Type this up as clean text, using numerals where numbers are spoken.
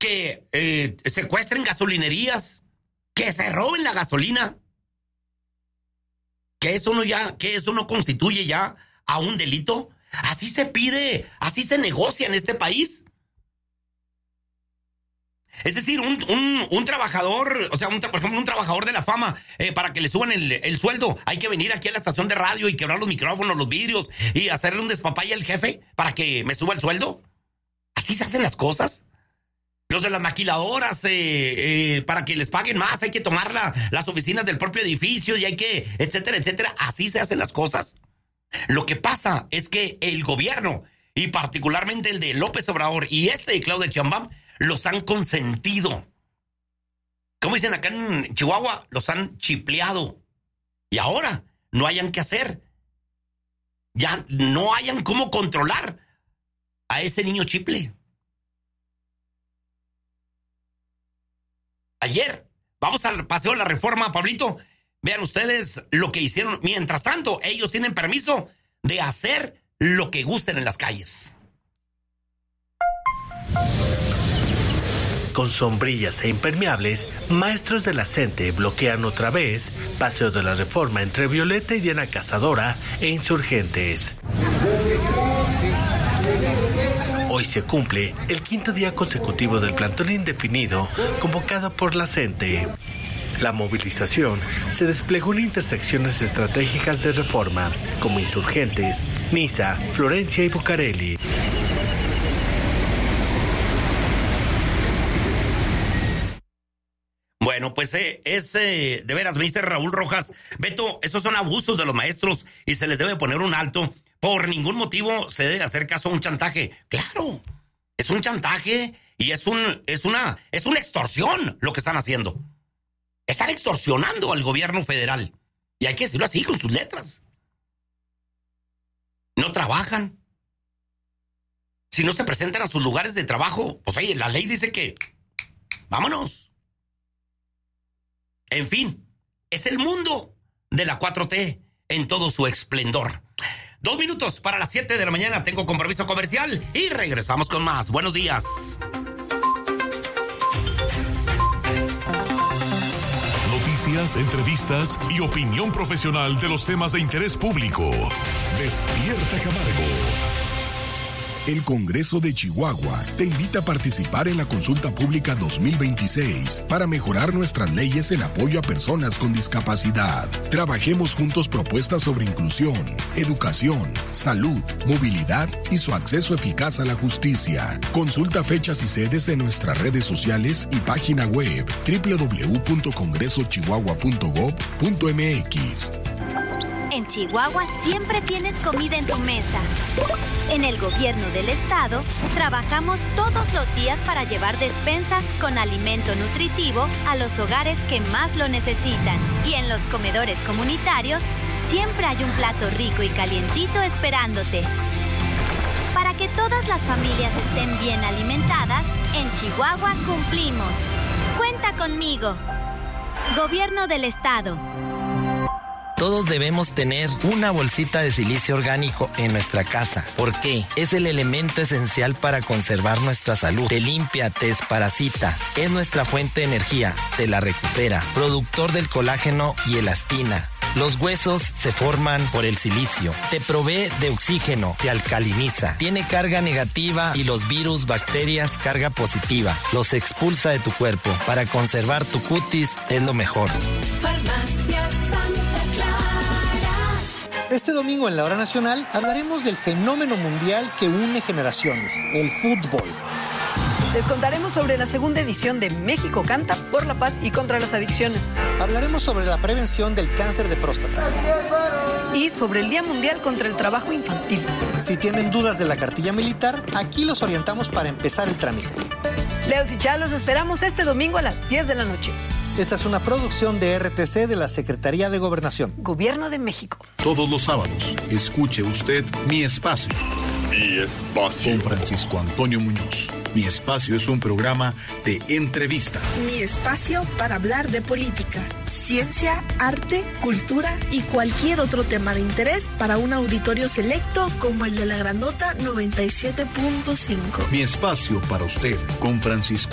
que secuestren gasolinerías, que se roben la gasolina, que eso no constituye ya a un delito. Así se pide, así se negocia en este país. Es decir, un trabajador, o sea, por ejemplo, un trabajador de la fama, para que le suban el sueldo, hay que venir aquí a la estación de radio y quebrar los micrófonos, los vidrios y hacerle un despapalle al jefe para que me suba el sueldo. ¿Así se hacen las cosas? Los de las maquiladoras, para que les paguen más, hay que tomar las oficinas del propio edificio y hay que, etcétera, etcétera. ¿Así se hacen las cosas? Lo que pasa es que el gobierno, y particularmente el de López Obrador y de Claudia Sheinbaum, los han consentido. Como dicen acá en Chihuahua, los han chipleado. Y ahora no hayan qué hacer. Ya no hayan cómo controlar a ese niño chiple. Ayer, vamos al Paseo de la Reforma, Pablito. Vean ustedes lo que hicieron. Mientras tanto, ellos tienen permiso de hacer lo que gusten en las calles. Con sombrillas e impermeables, maestros de la CENTE bloquean otra vez Paseo de la Reforma entre Violeta y Diana Cazadora e Insurgentes. Hoy se cumple el 5º día consecutivo del plantón indefinido convocado por la CENTE. La movilización se desplegó en intersecciones estratégicas de Reforma, como Insurgentes, Niza, Florencia y Bucareli. Bueno, pues de veras, me dice Raúl Rojas, Beto, esos son abusos de los maestros y se les debe poner un alto. Por ningún motivo se debe hacer caso a un chantaje. Claro, es un chantaje y es una extorsión lo que están haciendo. Están extorsionando al gobierno federal. Y hay que decirlo así, con sus letras. No trabajan. Si no se presentan a sus lugares de trabajo, pues oye, la ley dice que vámonos. En fin, es el mundo de la 4T en todo su esplendor. 2 minutos para las 7 de la mañana, tengo compromiso comercial y regresamos con más. Buenos días. Noticias, entrevistas y opinión profesional de los temas de interés público. Despierta Camargo. El Congreso de Chihuahua te invita a participar en la consulta pública 2026 para mejorar nuestras leyes en apoyo a personas con discapacidad. Trabajemos juntos propuestas sobre inclusión, educación, salud, movilidad y su acceso eficaz a la justicia. Consulta fechas y sedes en nuestras redes sociales y página web www.congresochihuahua.gov.mx. En Chihuahua siempre tienes comida en tu mesa. En el gobierno del estado, trabajamos todos los días para llevar despensas con alimento nutritivo a los hogares que más lo necesitan. Y en los comedores comunitarios, siempre hay un plato rico y calientito esperándote. Para que todas las familias estén bien alimentadas, en Chihuahua cumplimos. Cuenta conmigo. Gobierno del estado. Todos debemos tener una bolsita de silicio orgánico en nuestra casa. ¿Por qué? Es el elemento esencial para conservar nuestra salud. Te limpia, te desparasita. Es nuestra fuente de energía. Te la recupera. Productor del colágeno y elastina. Los huesos se forman por el silicio. Te provee de oxígeno, te alcaliniza. Tiene carga negativa y los virus, bacterias, carga positiva. Los expulsa de tu cuerpo. Para conservar tu cutis es lo mejor. Farmacia Santa Clara. Este domingo en la Hora Nacional hablaremos del fenómeno mundial que une generaciones, el fútbol. Les contaremos sobre la segunda edición de México Canta por la paz y contra las adicciones. Hablaremos sobre la prevención del cáncer de próstata. Y sobre el Día Mundial contra el Trabajo Infantil. Si tienen dudas de la cartilla militar, aquí los orientamos para empezar el trámite. Leos y Chá, los esperamos este domingo a las 10 de la noche. Esta es una producción de RTC de la Secretaría de Gobernación. Gobierno de México. Todos los sábados, escuche usted Mi Espacio. Mi Espacio. Con Francisco Antonio Muñoz. Mi Espacio es un programa de entrevista. Mi espacio para hablar de política, ciencia, arte, cultura y cualquier otro tema de interés para un auditorio selecto como el de la Grandota 97.5. Mi Espacio para usted con Francisco